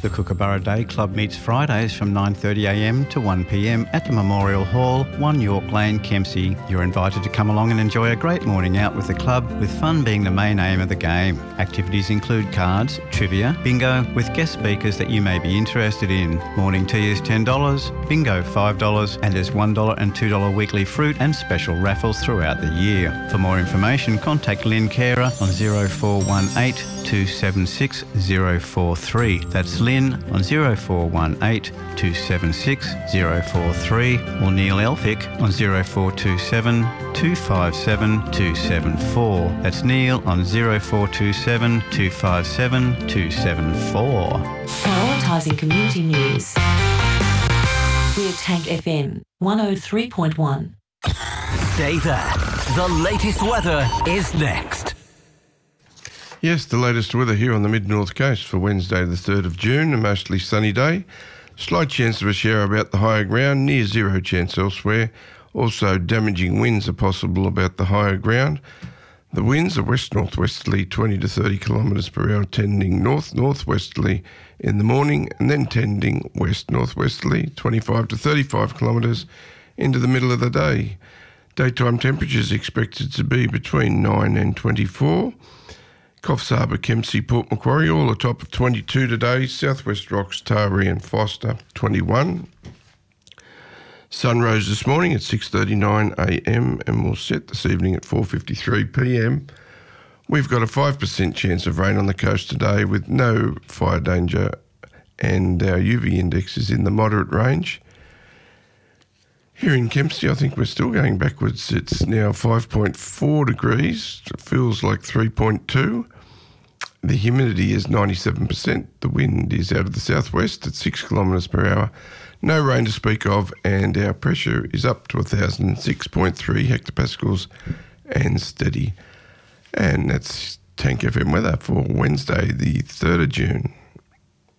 The Kookaburra Day Club meets Fridays from 9:30am to 1pm at the Memorial Hall, 1 York Lane, Kempsey. You're invited to come along and enjoy a great morning out with the club, with fun being the main aim of the game. Activities include cards, trivia, bingo, with guest speakers that you may be interested in. Morning tea is $10, bingo $5, and there's $1 and $2 weekly fruit and special raffles throughout the year. For more information, contact Lynn Carer on 0418 276 043. That's Lynn on 0418 276 043, or Neil Elphick on 0427 257 274. That's Neil on 0427 257 274. Prioritising community news. We're Tank FM 103.1. Stay there. The latest weather is next. Yes, the latest weather here on the mid-north coast for Wednesday the 3rd of June, a mostly sunny day. Slight chance of a shower about the higher ground, near zero chance elsewhere. Also damaging winds are possible about the higher ground. The winds are west-northwesterly 20 to 30 kilometres per hour, tending north-northwesterly in the morning, and then tending west-northwesterly 25 to 35 kilometres into the middle of the day. Daytime temperatures expected to be between 9 and 24. Coffs Harbour, Kempsey, Port Macquarie, all a top of 22 today. Southwest Rocks, Taree and Foster, 21. Sun rose this morning at 6:39am and will set this evening at 4:53pm. We've got a 5% chance of rain on the coast today with no fire danger, and our UV index is in the moderate range. Here in Kempsey, I think we're still going backwards. It's now 5.4 degrees. It feels like 3.2. The humidity is 97%. The wind is out of the southwest at 6 kilometres per hour. No rain to speak of, and our pressure is up to 1,006.3 hectopascals and steady. And that's Tank FM weather for Wednesday, the 3rd of June.